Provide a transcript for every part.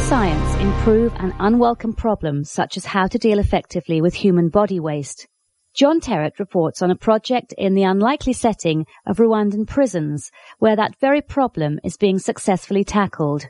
science improve an unwelcome problem such as how to deal effectively with human body waste? John Terrett reports on a project in the unlikely setting of Rwandan prisons, where that very problem is being successfully tackled.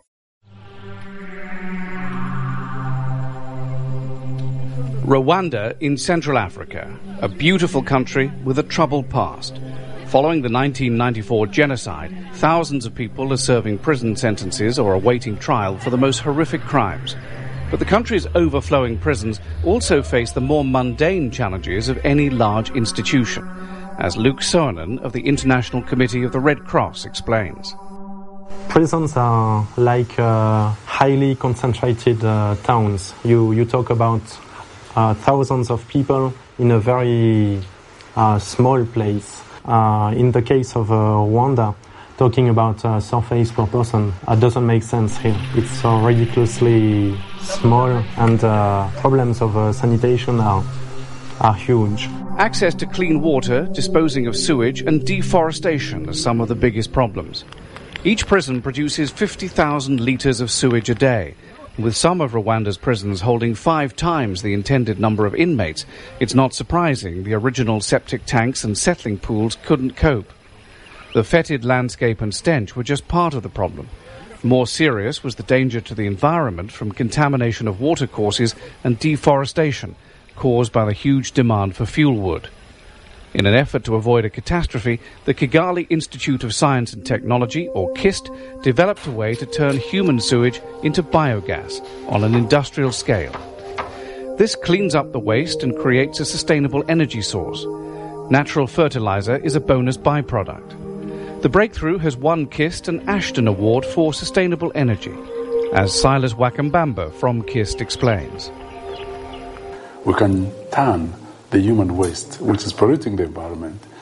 Rwanda in Central Africa, a beautiful country with a troubled past. Following the 1994 genocide, thousands of people are serving prison sentences or awaiting trial for the most horrific crimes. But the country's overflowing prisons also face the more mundane challenges of any large institution, as Luke Soanen of the International Committee of the Red Cross explains. Prisons are like highly concentrated towns. You talk about thousands of people in a very small place. In the case of Rwanda, talking about surface per person doesn't make sense here. It's ridiculously small, and problems of sanitation are huge. Access to clean water, disposing of sewage, and deforestation are some of the biggest problems. Each prison produces 50,000 litres of sewage a day. With some of Rwanda's prisons holding 5 times the intended number of inmates, it's not surprising the original septic tanks and settling pools couldn't cope. The fetid landscape and stench were just part of the problem. More serious was the danger to the environment from contamination of watercourses and deforestation caused by the huge demand for fuel wood. In an effort to avoid a catastrophe, the Kigali Institute of Science and Technology, or KIST, developed a way to turn human sewage into biogas on an industrial scale. This cleans up the waste and creates a sustainable energy source. Natural fertilizer is a bonus byproduct. The breakthrough has won KIST an Ashton Award for Sustainable Energy, as Silas Wakambamba from KIST explains. We can turn the human waste, which is polluting the environment,